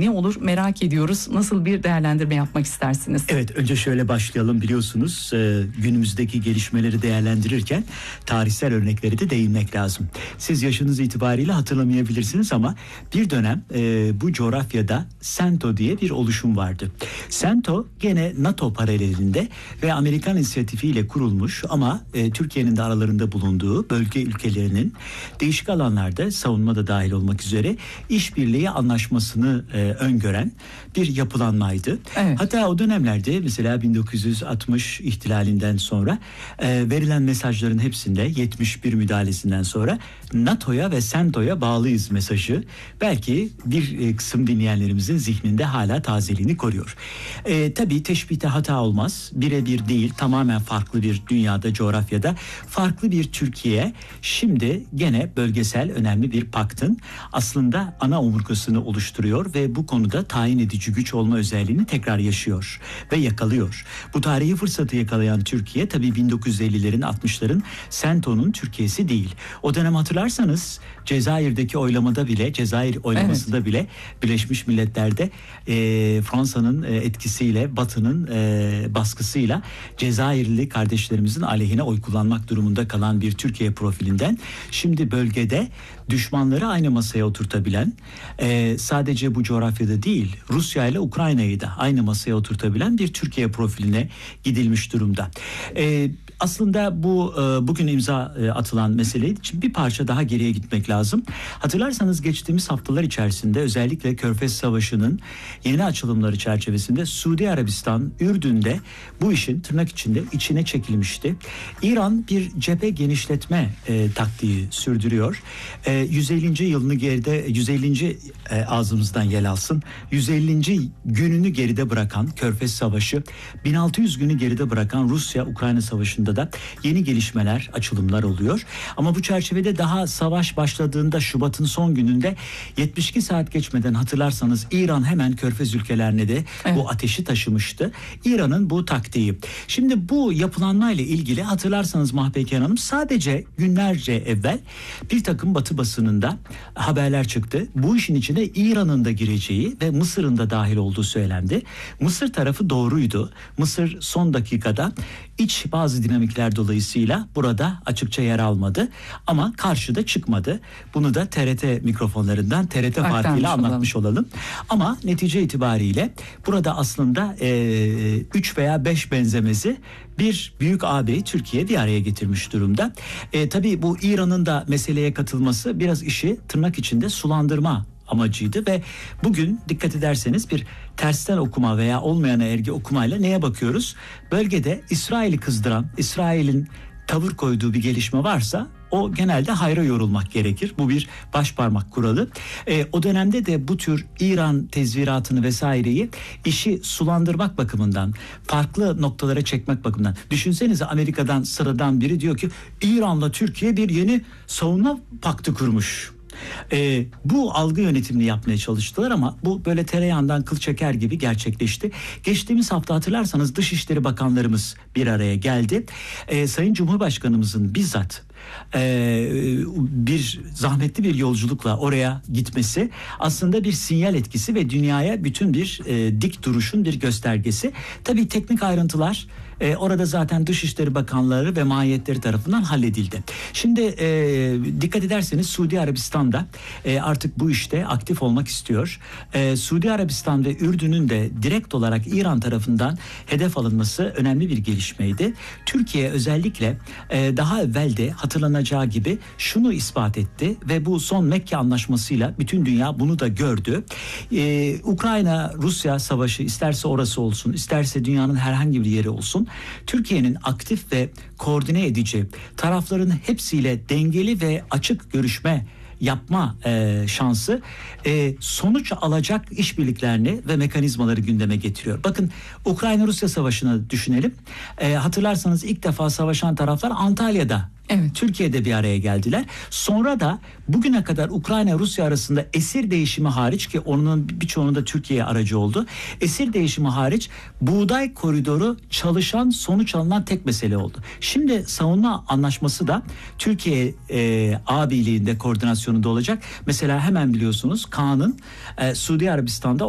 ne olur merak ediyoruz. Nasıl bir değerlendirme yapmak istersiniz? Evet, önce şöyle başlayalım. Biliyorsunuz günümüzdeki gelişmeleri değerlendirirken tarihsel örnekleri de değinmek lazım. Siz yaşınız itibariyle hatırlamayabilirsiniz ama bir dönem bu coğrafyada CENTO diye bir oluşum vardı. CENTO gene NATO paralelinde ve Amerikan inisiyatifiyle kurulmuş ama Türkiye'nin de aralarında bulunduğu bölge ülkelerinin değişik alanlarda, savunmada dahil olmak üzere, işbirliği anlaşmasını öngören bir yapılanmaydı. Evet. Hatta o dönemlerde mesela 1960 ihtilalinden sonra verilen mesajların hepsinde 71 müdahalesinden sonra NATO'ya ve CENTO'ya bağlıyız mesajı belki bir kısım dinleyenlerimizin zihninde hala tazeliğini koruyor. Tabii teşbihte hata olmaz. Birebir değil, tamamen farklı bir dünyada, coğrafyada farklı bir Türkiye şimdi gene bölgesel önemli bir paktın aslında ana omurgasını oluşturuyor ve bu konuda tayin edici güç olma özelliğini tekrar yaşıyor ve yakalıyor. Bu tarihi fırsatı yakalayan Türkiye tabii 1950'lerin 60'ların CENTO'nun Türkiye'si değil. O dönem hatırlarsanız Cezayir'deki oylamada bile, Cezayir oylamasında bile Birleşmiş Milletler'de Fransa'nın etkisiyle, Batı'nın baskısıyla Cezayirli kardeşlerimizin aleyhine oy kullanmak durumunda kalan bir Türkiye profilinden şimdi bölgede düşmanları aynı masaya oturtabilen, sadece bu coğrafyada değil Rusya ile Ukrayna'yı da aynı masaya oturtabilen bir Türkiye profiline gidilmiş durumda. Aslında bu bugün imza atılan mesele için bir parça daha geriye gitmek lazım. Hatırlarsanız geçtiğimiz haftalar içerisinde özellikle Körfez Savaşı'nın yeni açılımları çerçevesinde Suudi Arabistan, Ürdün'de bu işin tırnak içinde içine çekilmişti. İran bir cephe genişletme taktiği sürdürüyor. 150. yılını geride, 150. ağzımızdan yel alsın, 150. gününü geride bırakan Körfez Savaşı, 1600 günü geride bırakan Rusya-Ukrayna Savaşı'nda da yeni gelişmeler, açılımlar oluyor. Ama bu çerçevede daha savaş başladığında Şubat'ın son gününde 72 saat geçmeden hatırlarsanız İran hemen Körfez ülkelerine de bu ateşi taşımıştı. İran'ın bu taktiği. Şimdi bu yapılanmayla ilgili hatırlarsanız Mahpeyker Hanım sadece günlerce evvel bir takım Batı basınında haberler çıktı. Bu işin içine İran'ın da gireceği ve Mısır'ın da dahil olduğu söylendi. Mısır tarafı doğruydu. Mısır son dakikada iç bazı dinamikler dolayısıyla burada açıkça yer almadı ama karşıda çıkmadı. Bunu da TRT mikrofonlarından TRT farkıyla anlatmış olalım. Ama netice itibariyle burada aslında 3 veya 5 benzemesi bir büyük ağabeyi Türkiye bir araya getirmiş durumda. Tabii bu İran'ın da meseleye katılması biraz işi tırnak içinde sulandırma amacıydı ve bugün dikkat ederseniz bir tersten okuma veya olmayana ergi okumayla neye bakıyoruz? Bölgede İsrail'i kızdıran, İsrail'in tavır koyduğu bir gelişme varsa o genelde hayra yorulmak gerekir. Bu bir başparmak kuralı. O dönemde de bu tür İran tezviratını vesaireyi işi sulandırmak bakımından, farklı noktalara çekmek bakımından. Düşünsenize Amerika'dan sıradan biri diyor ki İran'la Türkiye bir yeni savunma paktı kurmuş. Bu algı yönetimini yapmaya çalıştılar ama bu böyle tereyağından kıl çeker gibi gerçekleşti. Geçtiğimiz hafta hatırlarsanız Dışişleri Bakanlarımız bir araya geldi. Sayın Cumhurbaşkanımızın bizzat bir zahmetli bir yolculukla oraya gitmesi aslında bir sinyal etkisi ve dünyaya bütün bir dik duruşun bir göstergesi. Tabii teknik ayrıntılar orada zaten Dışişleri Bakanları ve mahiyetleri tarafından halledildi. Şimdi dikkat ederseniz Suudi Arabistan'da artık bu işte aktif olmak istiyor. Suudi Arabistan ve Ürdün'ün de direkt olarak İran tarafından hedef alınması önemli bir gelişmeydi. Türkiye özellikle daha evvel de hatırlanacağı gibi şunu ispat etti ve bu son Mekke Anlaşması'yla bütün dünya bunu da gördü. Ukrayna-Rusya savaşı isterse orası olsun, isterse dünyanın herhangi bir yeri olsun, Türkiye'nin aktif ve koordine edici, tarafların hepsiyle dengeli ve açık görüşme yapma şansı sonuç alacak işbirliklerini ve mekanizmaları gündeme getiriyor. Bakın Ukrayna-Rusya savaşını düşünelim. Hatırlarsanız ilk defa savaşan taraflar Antalya'da, Türkiye'de bir araya geldiler. Sonra da bugüne kadar Ukrayna-Rusya arasında esir değişimi hariç, ki onun birçoğunun da Türkiye aracı oldu. Esir değişimi hariç buğday koridoru çalışan, sonuç alınan tek mesele oldu. Şimdi savunma anlaşması da Türkiye ağabeyliğinde, koordinasyonunda olacak. Mesela hemen biliyorsunuz Kaan'ın Suudi Arabistan'da